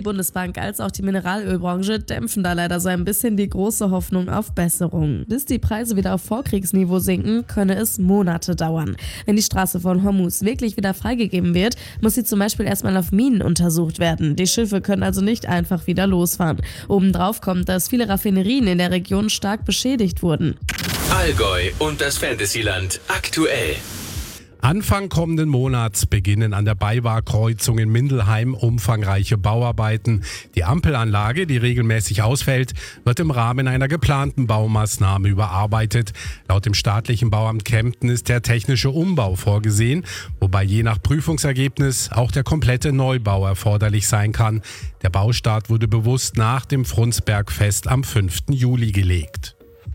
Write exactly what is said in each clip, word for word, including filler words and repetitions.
Bundesbank als auch die Mineralölbranche dämpfen da leider so ein bisschen die große Hoffnung auf Besserung. Bis die Preise wieder auf Vorkriegsniveau sinken, könne es Monate dauern. Wenn die Straße von Hormuz wirklich wieder freigegeben wird, muss sie zum Beispiel erstmal auf Minen untersucht werden. Die Schiffe können also nicht einfach wieder losfahren. Obendrauf kommt, dass viele Raffinerien in der Region stark beschädigt wurden. Allgäu und das Fantasyland aktuell. Anfang kommenden Monats beginnen an der Baiwar-Kreuzung in Mindelheim umfangreiche Bauarbeiten. Die Ampelanlage, die regelmäßig ausfällt, wird im Rahmen einer geplanten Baumaßnahme überarbeitet. Laut dem staatlichen Bauamt Kempten ist der technische Umbau vorgesehen, wobei je nach Prüfungsergebnis auch der komplette Neubau erforderlich sein kann. Der Baustart wurde bewusst nach dem Frundsbergfest am fünften Juli gelegt.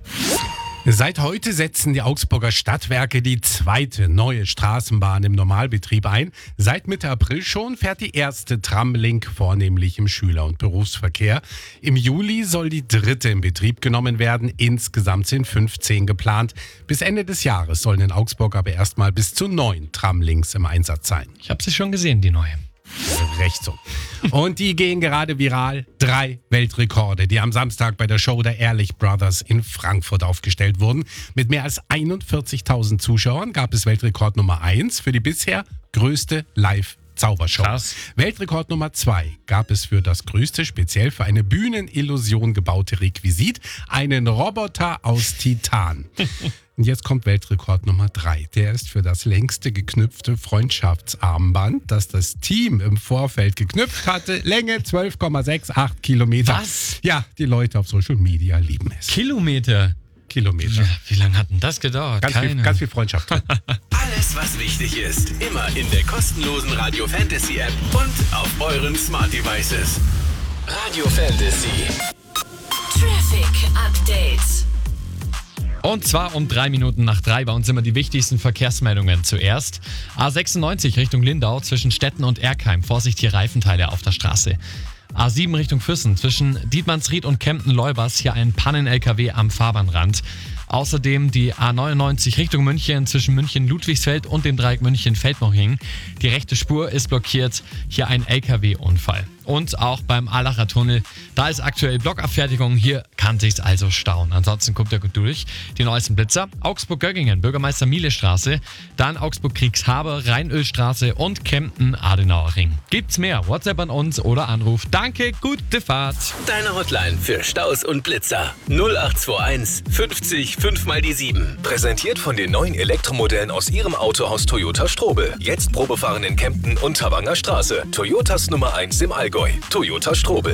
Seit heute setzen die Augsburger Stadtwerke die zweite neue Straßenbahn im Normalbetrieb ein. Seit Mitte April schon fährt die erste Tramlink vornehmlich im Schüler- und Berufsverkehr. Im Juli soll die dritte in Betrieb genommen werden. Insgesamt sind fünfzehn geplant. Bis Ende des Jahres sollen in Augsburg aber erstmal bis zu neun Tramlinks im Einsatz sein. Ich habe sie schon gesehen, die neue. Recht so. Und die gehen gerade viral. Drei Weltrekorde, die am Samstag bei der Show der Ehrlich Brothers in Frankfurt aufgestellt wurden. Mit mehr als einundvierzigtausend Zuschauern gab es Weltrekord Nummer eins für die bisher größte Live-Zaubershow. Krass. Weltrekord Nummer zwei gab es für das größte, speziell für eine Bühnenillusion gebaute Requisit, einen Roboter aus Titan. Und jetzt kommt Weltrekord Nummer drei. Der ist für das längste geknüpfte Freundschaftsarmband, das das Team im Vorfeld geknüpft hatte. Länge zwölf Komma achtundsichzig Kilometer. Was? Ja, die Leute auf Social Media lieben es. Kilometer? Kilometer. Ja, wie lange hat denn das gedauert? Ganz viel, ganz viel Freundschaft drin. Alles, was wichtig ist, immer in der kostenlosen Radio Fantasy App und auf euren Smart Devices. Radio Fantasy. Traffic Update. Und zwar um drei Minuten nach drei bei uns immer die wichtigsten Verkehrsmeldungen. Zuerst A sechsundneunzig Richtung Lindau zwischen Stetten und Erkheim. Vorsicht, hier Reifenteile auf der Straße. A sieben Richtung Füssen zwischen Dietmannsried und Kempten-Leubers. Hier ein Pannen-L K W am Fahrbahnrand. Außerdem die A neunundneunzig Richtung München zwischen München-Ludwigsfeld und dem Dreieck München-Feldmoching. Die rechte Spur ist blockiert. Hier ein L K W-Unfall. Und auch beim Allacher Tunnel, da ist aktuell Blockabfertigung. Hier kann sich's also stauen. Ansonsten guckt ihr gut durch. Die neuesten Blitzer: Augsburg-Göggingen, Bürgermeister-Miele-Straße, dann Augsburg-Kriegshaber, Rheinölstraße und Kempten-Adenauer-Ring. Gibt's mehr? WhatsApp an uns oder Anruf. Danke, gute Fahrt. Deine Hotline für Staus und Blitzer. null acht zwei eins fünfzig fünf mal die sieben. Präsentiert von den neuen Elektromodellen aus Ihrem Autohaus Toyota Strobel. Jetzt Probefahren in Kempten und Tawanger Straße. Toyotas Nummer eins im Allgäu. Toyota Strobel.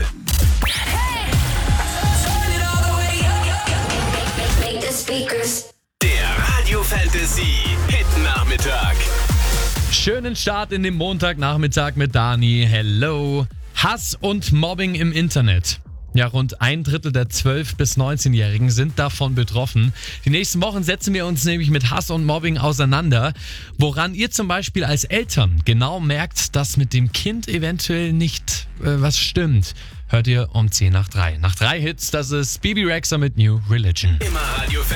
Der Radio Fantasy Hit Nachmittag. Schönen Start in den Montagnachmittag mit Dani. Hello. Hass und Mobbing im Internet. Ja, rund ein Drittel der zwölf- bis neunzehnjährigen sind davon betroffen. Die nächsten Wochen setzen wir uns nämlich mit Hass und Mobbing auseinander. Woran ihr zum Beispiel als Eltern genau merkt, dass mit dem Kind eventuell nicht äh, was stimmt, hört ihr um zehn nach drei. Nach drei Hits, das ist Bibi Rexha mit New Religion. Immer Radio Fantasy.